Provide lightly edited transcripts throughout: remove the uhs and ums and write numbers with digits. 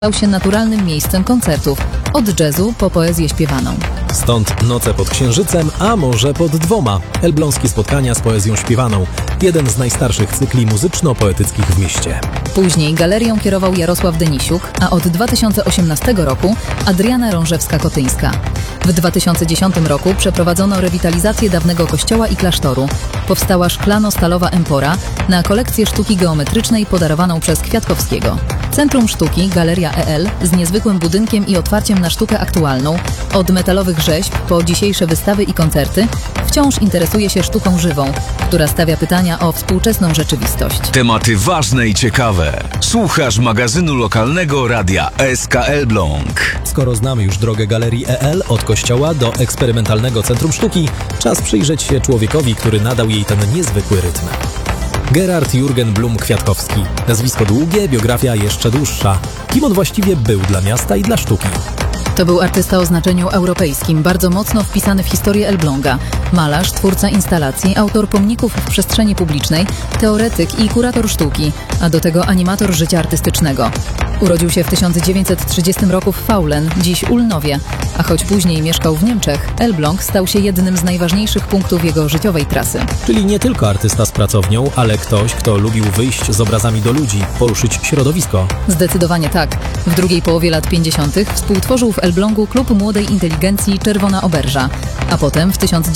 stał się naturalnym miejscem koncertów, od jazzu po poezję śpiewaną. Stąd Noce pod Księżycem, a może pod dwoma. Elbląskie spotkania z poezją śpiewaną. Jeden z najstarszych cykli muzyczno-poetyckich w mieście. Później galerią kierował Jarosław Denisiuk, a od 2018 roku Adriana Rążewska-Kotyńska. W 2010 roku przeprowadzono rewitalizację dawnego kościoła i klasztoru. Powstała szklano-stalowa empora na kolekcję sztuki geometrycznej podarowaną przez Kwiatkowskiego. Centrum Sztuki, Galeria EL, z niezwykłym budynkiem i otwarciem na sztukę aktualną, od metalowych rzeźb po dzisiejsze wystawy i koncerty, wciąż interesuje się sztuką żywą, która stawia pytania o współczesną rzeczywistość. Tematy ważne i ciekawe. Słuchasz magazynu lokalnego radia SK Elbląg. Skoro znamy już drogę Galerii EL od kościoła do eksperymentalnego Centrum Sztuki, czas przyjrzeć się człowiekowi, który nadał jej ten niezwykły rytm. Gerard Jürgen Blum-Kwiatkowski. Nazwisko długie, biografia jeszcze dłuższa. Kim on właściwie był dla miasta i dla sztuki? To był artysta o znaczeniu europejskim, bardzo mocno wpisany w historię Elbląga. Malarz, twórca instalacji, autor pomników w przestrzeni publicznej, teoretyk i kurator sztuki, a do tego animator życia artystycznego. Urodził się w 1930 roku w Faulen, dziś Ulnowie, a choć później mieszkał w Niemczech, Elbląg stał się jednym z najważniejszych punktów jego życiowej trasy. Czyli nie tylko artysta z pracownią, ale ktoś, kto lubił wyjść z obrazami do ludzi, poruszyć środowisko. Zdecydowanie tak. W drugiej połowie lat 50. współtworzył w Elblągu Klub Młodej Inteligencji Czerwona Oberża, a potem w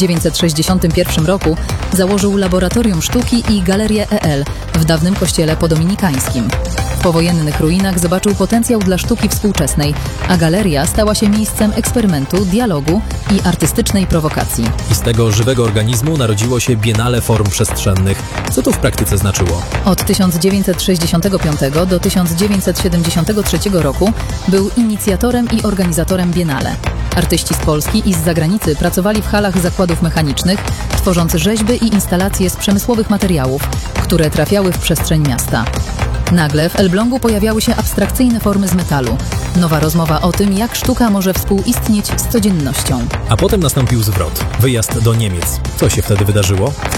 1961 roku założył Laboratorium Sztuki i Galerię EL w dawnym kościele podominikańskim. W powojennych ruinach zobaczył potencjał dla sztuki współczesnej, a galeria stała się miejscem eksperymentu, dialogu i artystycznej prowokacji. I z tego żywego organizmu narodziło się Biennale Form Przestrzennych. Co to w praktyce znaczyło? Od 1965 do 1973 roku był inicjatorem i organizatorem Biennale. Artyści z Polski i z zagranicy pracowali w halach zakładów mechanicznych, tworząc rzeźby i instalacje z przemysłowych materiałów, które trafiały w przestrzeń miasta. Nagle w Elblągu pojawiały się abstrakcyjne formy z metalu. Nowa rozmowa o tym, jak sztuka może współistnieć z codziennością. A potem nastąpił zwrot. Wyjazd do Niemiec. Co się wtedy wydarzyło? W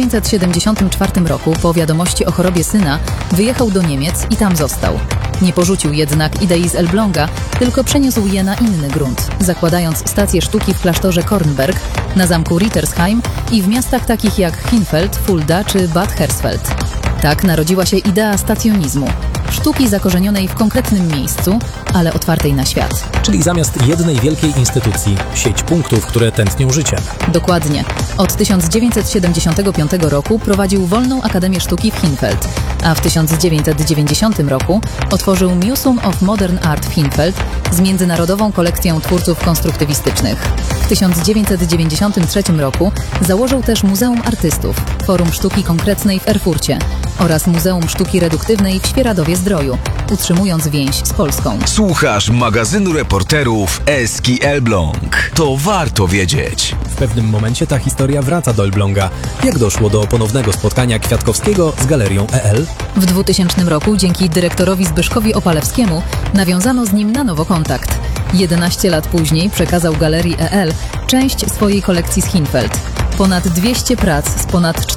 1974 roku, po wiadomości o chorobie syna, wyjechał do Niemiec i tam został. Nie porzucił jednak idei z Elbląga, tylko przeniósł je na inny grunt, zakładając stację sztuki w klasztorze Kornberg, na zamku Rittersheim i w miastach takich jak Hinfeld, Fulda czy Bad Hersfeld. Tak narodziła się idea stacjonizmu. Sztuki zakorzenionej w konkretnym miejscu, ale otwartej na świat. Czyli zamiast jednej wielkiej instytucji, sieć punktów, które tętnią życiem. Dokładnie. Od 1975 roku prowadził Wolną Akademię Sztuki w Hinfeld, a w 1990 roku otworzył Museum of Modern Art w Hinfeld z międzynarodową kolekcją twórców konstruktywistycznych. W 1993 roku założył też Muzeum Artystów, Forum Sztuki Konkretnej w Erfurcie oraz Muzeum Sztuki Reduktywnej w Świeradowie-Zdroju, utrzymując więź z Polską. Słuchasz magazynu reporterów SK Elbląg. To warto wiedzieć. W pewnym momencie ta historia wraca do Elbląga. Jak doszło do ponownego spotkania Kwiatkowskiego z Galerią EL? W 2000 roku dzięki dyrektorowi Zbyszkowi Opalewskiemu nawiązano z nim na nowo kontakt. 11 lat później przekazał Galerii EL część swojej kolekcji z Hinfeld. Ponad 200 prac z ponad